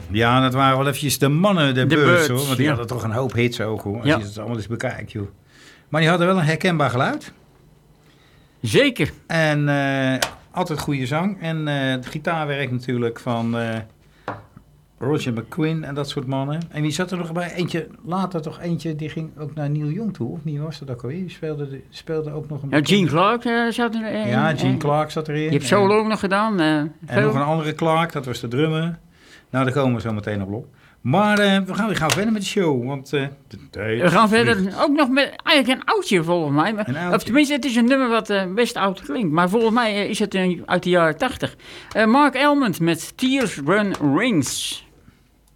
Ja, dat waren wel eventjes de mannen, de Byrds, hoor. Want die ja. hadden toch een hoop hits ook, hoor. Als Ja. je het allemaal eens bekijkt, joh. Maar die hadden wel een herkenbaar geluid. Zeker. En altijd goede zang. En het gitaarwerk natuurlijk van Roger McGuinn en dat soort mannen. En wie zat er nog bij? Eentje, die ging ook naar Neil Young toe. Of niet was dat ook alweer? Die speelde ook nog een... Ja, Gene Clark zat erin. Ja, Gene Clark zat erin. Die heeft solo ook nog gedaan. En nog een andere Clark, dat was de drummer. Nou, daar komen we zo meteen op. Maar we gaan verder met de show. Want de tijd we gaan verder vliegt. ook nog met eigenlijk een oudje volgens mij. Een oudje. Of tenminste, het is een nummer wat best oud klinkt. Maar volgens mij is het uit de jaren 80. Mark Almond met Tears Run Rings.